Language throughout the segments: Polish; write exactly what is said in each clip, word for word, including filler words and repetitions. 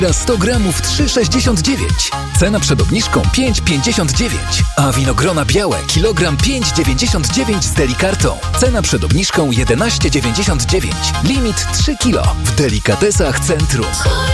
sto gramów trzy sześćdziesiąt dziewięć. Cena przed obniżką pięć pięćdziesiąt dziewięć. A winogrona białe kilogram pięć dziewięćdziesiąt dziewięć z Delikartą. Cena przed obniżką jedenaście dziewięćdziesiąt dziewięć. Limit trzy kilo. W Delikatesach Centrum.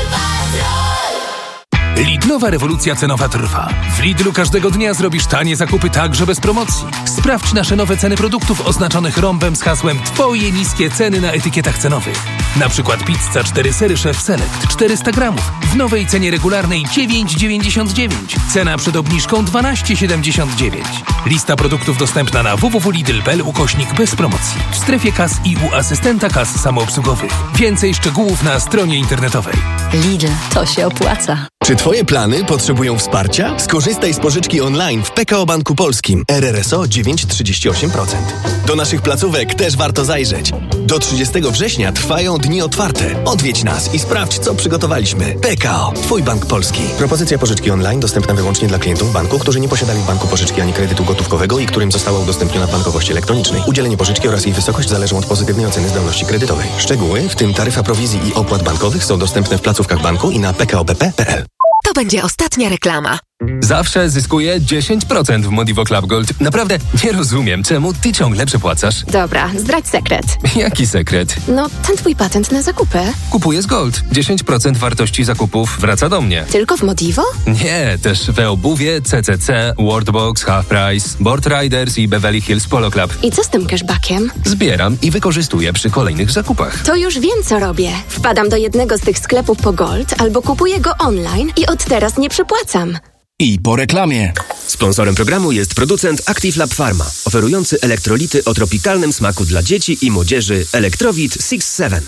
Lidlowa rewolucja cenowa trwa. W Lidlu każdego dnia zrobisz tanie zakupy także bez promocji. Sprawdź nasze nowe ceny produktów oznaczonych rąbem z hasłem Twoje niskie ceny na etykietach cenowych. Na przykład pizza cztery sery Chef Select czterysta gramów w nowej cenie regularnej dziewięć dziewięćdziesiąt dziewięć. Cena przed obniżką dwanaście siedemdziesiąt dziewięć. Lista produktów dostępna na w w w kropka lidl kropka p l ukośnik bez promocji. W strefie kas i u asystenta kas samoobsługowych. Więcej szczegółów na stronie internetowej. Lidl, to się opłaca. Czy Twoje plany potrzebują wsparcia? Skorzystaj z pożyczki online w P K O Banku Polskim. R R S O dziewięć przecinek trzydzieści osiem procent. Do naszych placówek też warto zajrzeć. Do trzydziestego września trwają dni otwarte. Odwiedź nas i sprawdź, co przygotowaliśmy. P K O. Twój Bank Polski. Propozycja pożyczki online dostępna wyłącznie dla klientów banku, którzy nie posiadali w banku pożyczki ani kredytu gotówkowego i którym została udostępniona w bankowości elektronicznej. Udzielenie pożyczki oraz jej wysokość zależą od pozytywnej oceny zdolności kredytowej. Szczegóły, w tym taryfa prowizji i opłat bankowych, są dostępne w placówkach banku i na p k o b p kropka p l. To będzie ostatnia reklama. Zawsze zyskuję dziesięć procent w Modivo Club Gold. Naprawdę nie rozumiem, czemu ty ciągle przepłacasz. Dobra, zdradź sekret. Jaki sekret? No, ten twój patent na zakupy. Kupuję z Gold. dziesięć procent wartości zakupów wraca do mnie. Tylko w Modivo? Nie, też we obuwie, C C C, Worldbox, Half Price, Board Riders i Beverly Hills Polo Club. I co z tym cashbackiem? Zbieram i wykorzystuję przy kolejnych zakupach. To już wiem, co robię. Wpadam do jednego z tych sklepów po Gold albo kupuję go online i od teraz nie przepłacam. I po reklamie. Sponsorem programu jest producent Active Lab Pharma, oferujący elektrolity o tropikalnym smaku dla dzieci i młodzieży Electrowit six seven.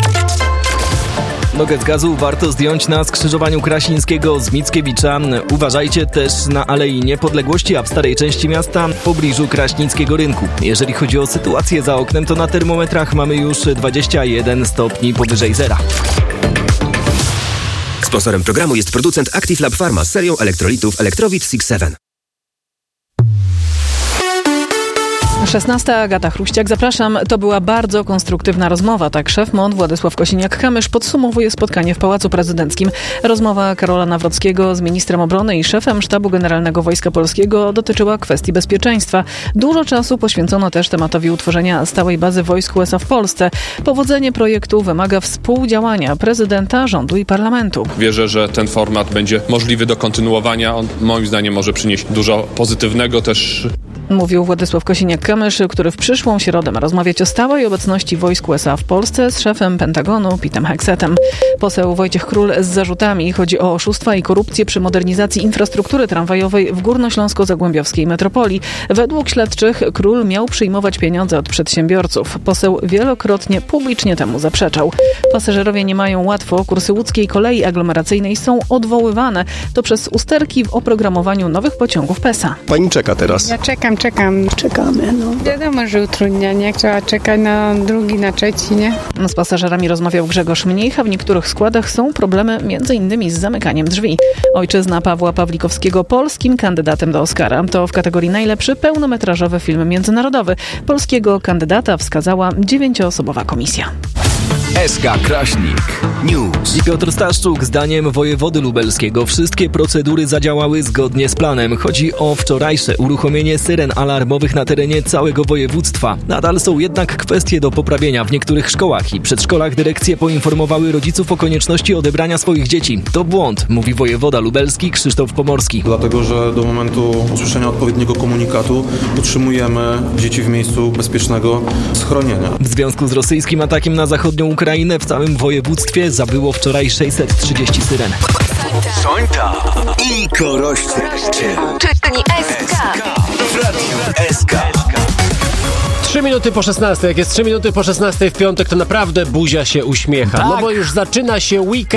Nogę z gazu warto zdjąć na skrzyżowaniu Krasińskiego z Mickiewicza. Uważajcie też na Alei Niepodległości, a w starej części miasta w pobliżu Kraśnickiego Rynku. Jeżeli chodzi o sytuację za oknem, to na termometrach mamy już dwadzieścia jeden stopni powyżej zera. Sponsorem programu jest producent Active Lab Pharma z serią elektrolitów Electrowit six seven. szesnasta. Agata Chruściak, zapraszam. To była bardzo konstruktywna rozmowa. Tak szef M O N Władysław Kosiniak-Kamysz podsumowuje spotkanie w Pałacu Prezydenckim. Rozmowa Karola Nawrockiego z ministrem obrony i szefem Sztabu Generalnego Wojska Polskiego dotyczyła kwestii bezpieczeństwa. Dużo czasu poświęcono też tematowi utworzenia stałej bazy wojsk U S A w Polsce. Powodzenie projektu wymaga współdziałania prezydenta, rządu i parlamentu. Wierzę, że ten format będzie możliwy do kontynuowania. On moim zdaniem może przynieść dużo pozytywnego też. Mówił Władysław Kosiniak-Kamysz, który w przyszłą środę ma rozmawiać o stałej obecności wojsk U S A w Polsce z szefem Pentagonu Petem Hexetem. Poseł Wojciech Król z zarzutami. Chodzi o oszustwa i korupcję przy modernizacji infrastruktury tramwajowej w Górnośląsko-Zagłębiowskiej metropolii. Według śledczych Król miał przyjmować pieniądze od przedsiębiorców. Poseł wielokrotnie publicznie temu zaprzeczał. Pasażerowie nie mają łatwo. Kursy łódzkiej kolei aglomeracyjnej są odwoływane. To przez usterki w oprogramowaniu nowych pociągów P E S A. Pani czeka teraz. Ja czekam, czekam. Czekamy, no. Wiadomo, że utrudnia, nie? Trzeba czekać na drugi, na trzeci, nie? Z pasażerami rozmawiał Grzegorz Mniejcha. W niektórych składach są problemy między innymi z zamykaniem drzwi. Ojczyzna Pawła Pawlikowskiego polskim kandydatem do Oscara. To w kategorii najlepszy pełnometrażowy film międzynarodowy. Polskiego kandydata wskazała dziewięcioosobowa komisja. S K Kraśnik News. I Piotr Staszczuk, zdaniem wojewody lubelskiego wszystkie procedury zadziałały zgodnie z planem. Chodzi o wczorajsze uruchomienie syren alarmowych na terenie całego województwa. Nadal są jednak kwestie do poprawienia w niektórych szkołach i przedszkolach. Dyrekcje poinformowały rodziców o konieczności odebrania swoich dzieci. To błąd, mówi wojewoda lubelski Krzysztof Pomorski. Dlatego, że do momentu usłyszenia odpowiedniego komunikatu utrzymujemy dzieci w miejscu bezpiecznego schronienia. W związku z rosyjskim atakiem na zachodnią Ukrainę w całym województwie zabyło wczoraj sześćset trzydzieści syren. Sońta i Koroście. Czytni S K. W Radiu S K. Trzy minuty po szesnastej. Jak jest trzy minuty po szesnastej w piątek, to naprawdę buzia się uśmiecha. Tak. No bo już zaczyna się weekend.